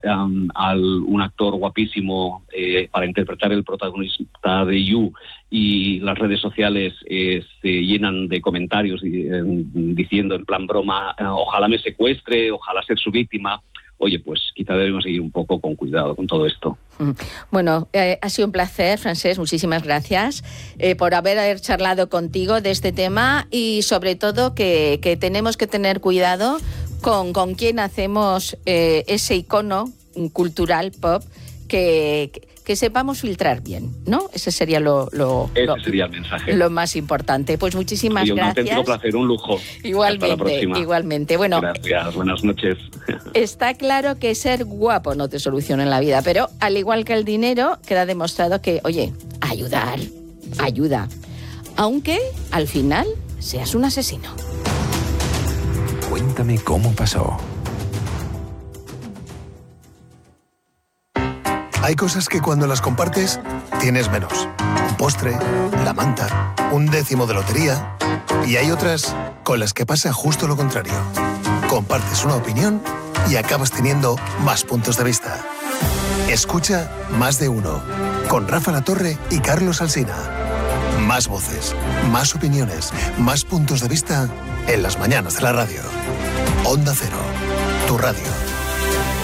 un actor guapísimo para interpretar el protagonista de You, y las redes sociales se llenan de comentarios diciendo en plan broma, ojalá me secuestre, ojalá ser su víctima. Oye, pues quizá debemos seguir un poco con cuidado con todo esto. Bueno, ha sido un placer, Francesc, muchísimas gracias por haber charlado contigo de este tema, y sobre todo que tenemos que tener cuidado con quién hacemos ese icono cultural pop, que sepamos filtrar bien, ¿no? Ese sería Ese sería el mensaje. Lo más importante. Pues muchísimas gracias. Un auténtico placer, un lujo. Igualmente, hasta la próxima. Igualmente. Bueno, gracias, buenas noches. Está claro que ser guapo no te soluciona en la vida, pero al igual que el dinero, queda demostrado que, oye, ayuda, aunque al final seas un asesino. Cuéntame cómo pasó. Hay cosas que cuando las compartes, tienes menos. Un postre, la manta, un décimo de lotería. Y hay otras con las que pasa justo lo contrario. Compartes una opinión y acabas teniendo más puntos de vista. Escucha Más de Uno, con Rafa Latorre y Carlos Alsina. Más voces, más opiniones, más puntos de vista en las mañanas de la radio. Onda Cero, tu radio.